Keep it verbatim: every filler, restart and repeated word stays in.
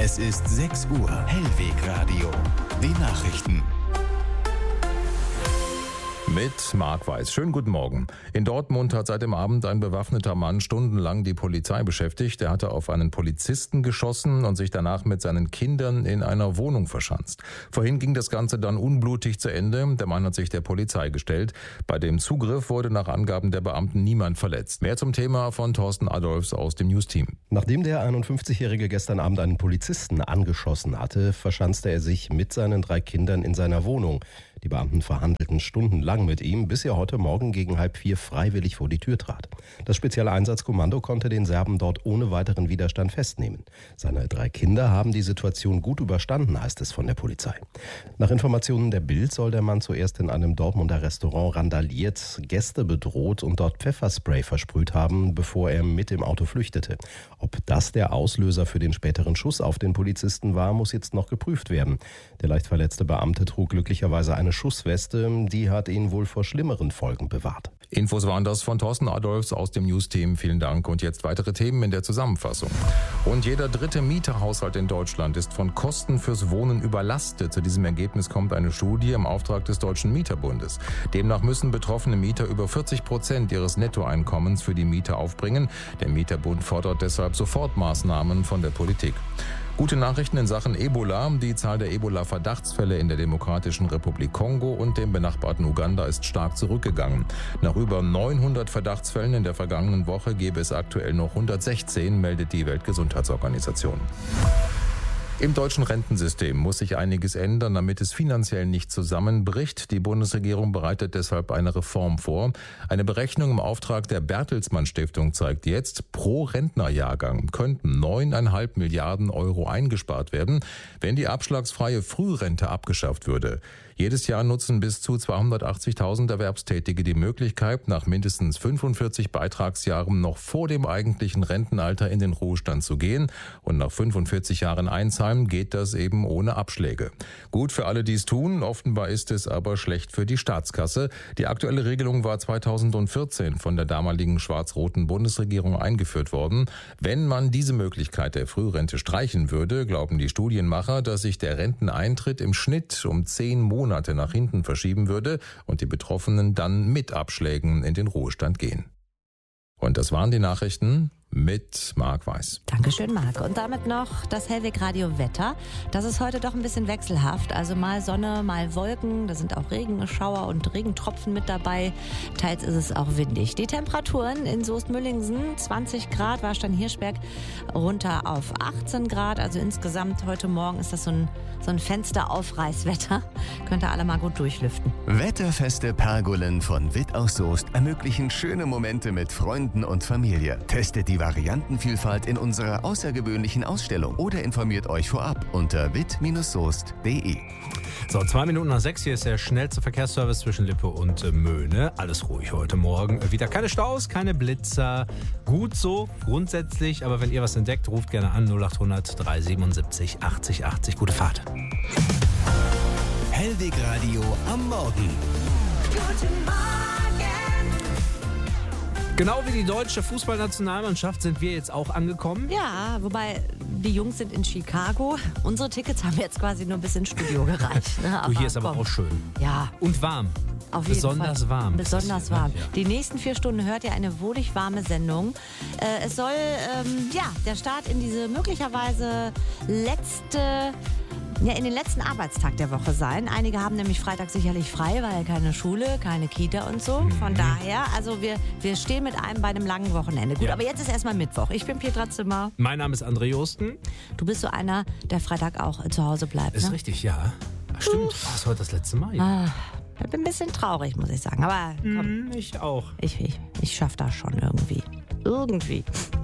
Es ist sechs Uhr. Hellwegradio. Die Nachrichten. Mit Marc Weiß. Schönen guten Morgen. In Dortmund hat seit dem Abend ein bewaffneter Mann stundenlang die Polizei beschäftigt. Er hatte auf einen Polizisten geschossen und sich danach mit seinen Kindern in einer Wohnung verschanzt. Vorhin ging das Ganze dann unblutig zu Ende. Der Mann hat sich der Polizei gestellt. Bei dem Zugriff wurde nach Angaben der Beamten niemand verletzt. Mehr zum Thema von Thorsten Adolfs aus dem News-Team. Nachdem der einundfünfzigjährige gestern Abend einen Polizisten angeschossen hatte, verschanzte er sich mit seinen drei Kindern in seiner Wohnung. Die Beamten verhandelten stundenlang mit ihm, bis er heute Morgen gegen halb vier freiwillig vor die Tür trat. Das Spezielle Einsatzkommando konnte den Serben dort ohne weiteren Widerstand festnehmen. Seine drei Kinder haben die Situation gut überstanden, heißt es von der Polizei. Nach Informationen der Bild soll der Mann zuerst in einem Dortmunder Restaurant randaliert, Gäste bedroht und dort Pfefferspray versprüht haben, bevor er mit dem Auto flüchtete. Ob das der Auslöser für den späteren Schuss auf den Polizisten war, muss jetzt noch geprüft werden. Der leicht verletzte Beamte trug glücklicherweise eine Schussweste, die hat ihn wohl vor schlimmeren Folgen bewahrt. Infos waren das von Thorsten Adolfs aus dem News-Team. Vielen Dank. Und jetzt weitere Themen in der Zusammenfassung. Und jeder dritte Mieterhaushalt in Deutschland ist von Kosten fürs Wohnen überlastet. Zu diesem Ergebnis kommt eine Studie im Auftrag des Deutschen Mieterbundes. Demnach müssen betroffene Mieter über vierzig Prozent ihres Nettoeinkommens für die Miete aufbringen. Der Mieterbund fordert deshalb Sofortmaßnahmen von der Politik. Gute Nachrichten in Sachen Ebola. Die Zahl der Ebola-Verdachtsfälle in der Demokratischen Republik Kongo und dem benachbarten Uganda ist stark zurückgegangen. Nach über neunhundert Verdachtsfällen in der vergangenen Woche gäbe es aktuell noch hundertsechzehn, meldet die Weltgesundheitsorganisation. Im deutschen Rentensystem muss sich einiges ändern, damit es finanziell nicht zusammenbricht. Die Bundesregierung bereitet deshalb eine Reform vor. Eine Berechnung im Auftrag der Bertelsmann Stiftung zeigt jetzt, pro Rentnerjahrgang könnten neuneinhalb Milliarden Euro eingespart werden, wenn die abschlagsfreie Frührente abgeschafft würde. Jedes Jahr nutzen bis zu zweihundertachtzigtausend Erwerbstätige die Möglichkeit, nach mindestens fünfundvierzig Beitragsjahren noch vor dem eigentlichen Rentenalter in den Ruhestand zu gehen. Und nach fünfundvierzig Jahren einzahlen geht das eben ohne Abschläge. Gut für alle, die es tun, offenbar ist es aber schlecht für die Staatskasse. Die aktuelle Regelung war zweitausendvierzehn von der damaligen schwarz-roten Bundesregierung eingeführt worden. Wenn man diese Möglichkeit der Frührente streichen würde, glauben die Studienmacher, dass sich der Renteneintritt im Schnitt um zehn Monate Monate nach hinten verschieben würde und die Betroffenen dann mit Abschlägen in den Ruhestand gehen. Und das waren die Nachrichten mit Marc Weiß. Dankeschön, Marc. Und damit noch das Hellwegradio-Wetter. Das ist heute doch ein bisschen wechselhaft. Also mal Sonne, mal Wolken. Da sind auch Regenschauer und Regentropfen mit dabei. Teils ist es auch windig. Die Temperaturen in Soest-Müllingsen zwanzig Grad, Warstein-Hirschberg runter auf achtzehn Grad. Also insgesamt heute Morgen ist das so ein, so ein Fensteraufreißwetter. Könnt ihr alle mal gut durchlüften. Wetterfeste Pergolen von Witt aus Soest ermöglichen schöne Momente mit Freunden und Familie. Testet die Variantenvielfalt in unserer außergewöhnlichen Ausstellung oder informiert euch vorab unter witt soest punkt de. So, zwei Minuten nach sechs, hier ist der schnellste Verkehrsservice zwischen Lippe und äh, Möhne. Alles ruhig heute Morgen. Äh, wieder keine Staus, keine Blitzer. Gut so, grundsätzlich. Aber wenn ihr was entdeckt, ruft gerne an null achthundert dreihundertsiebenundsiebzig achtzig achtzig. Gute Fahrt. Hellwegradio am Morgen. Guten Morgen. Genau wie die deutsche Fußballnationalmannschaft sind wir jetzt auch angekommen. Ja, wobei die Jungs sind in Chicago. Unsere Tickets haben jetzt quasi nur bis ins Studio gereicht. Ne? Du, hier ist aber komm. auch schön. Ja. Und warm. Auf jeden Besonders Fall. warm. Besonders hier, warm. ne? Ja. Die nächsten vier Stunden hört ihr eine wohlig warme Sendung. Äh, es soll, ähm, ja, der Start in diese möglicherweise letzte... Ja, in den letzten Arbeitstag der Woche sein. Einige haben nämlich Freitag sicherlich frei, weil keine Schule, keine Kita und so. Von daher, also wir, wir stehen mit einem bei einem langen Wochenende. Gut, Ja. aber jetzt ist erstmal Mittwoch. Ich bin Petra Zimmer. Mein Name ist André Josten. Du bist so einer, der Freitag auch zu Hause bleibt, Ist ne? richtig, ja. Ach, stimmt. War es heute das letzte Mal? Ja. Ah, ich bin ein bisschen traurig, muss ich sagen. Aber komm, Hm, ich auch. ich, ich, ich schaff das schon irgendwie. Irgendwie.